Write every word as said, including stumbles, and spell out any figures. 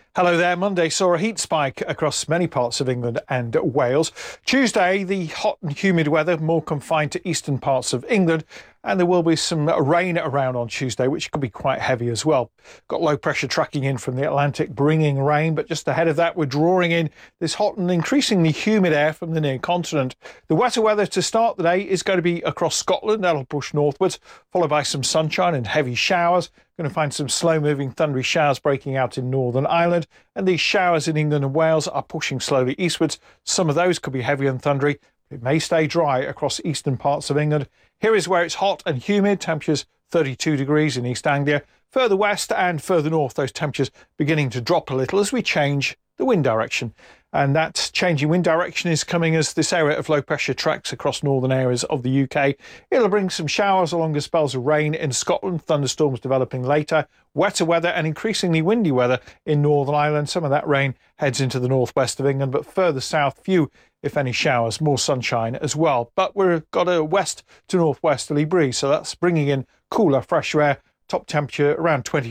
Hello there. Monday saw a heat spike across many parts of England and Wales. Tuesday, the hot and humid weather more confined to eastern parts of England, and there will be some rain around on Tuesday, which could be quite heavy as well. Got low pressure tracking in from the Atlantic, bringing rain, but just ahead of that, we're drawing in this hot and increasingly humid air from the near continent. The wetter weather to start the day is going to be across Scotland. That'll push northwards, followed by some sunshine and heavy showers. Going to find some slow-moving thundery showers breaking out in Northern Ireland, and these showers in England and Wales are pushing slowly eastwards. Some of those could be heavy and thundery. It may stay dry across eastern parts of England. Here is where it's hot and humid, temperatures thirty-two degrees in East Anglia. Further west and further north, those temperatures beginning to drop a little as we change the wind direction. And that changing wind direction is coming as this area of low pressure tracks across northern areas of the U K. It'll bring some showers along with spells of rain in Scotland, thunderstorms developing later, wetter weather and increasingly windy weather in Northern Ireland. Some of that rain heads into the northwest of England, but further south, few, if any, showers, more sunshine as well. But we've got a west to northwesterly breeze, so that's bringing in cooler, fresh air, top temperature around twenty